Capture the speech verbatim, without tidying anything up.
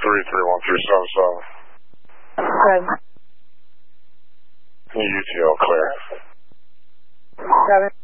three three one three seven seven. Good. U T L clear. Seven.